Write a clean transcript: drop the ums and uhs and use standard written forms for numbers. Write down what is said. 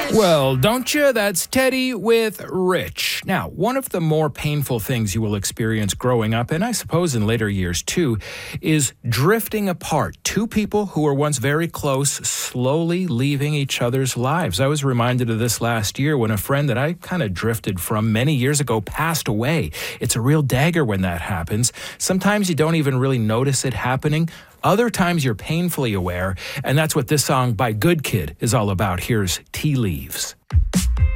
Well, don't you? That's Teddy with Rich. Now, one of the more painful things you will experience growing up, and I suppose in later years too, is drifting apart. Two people who were once very close slowly leaving each other's lives. I was reminded of this last year when a friend that I kind of drifted from many years ago passed away. It's a real dagger when that happens. Sometimes you don't even really notice it happening. Other times you're painfully aware, and that's what this song by Good Kid is all about. Here's Tea Leaves.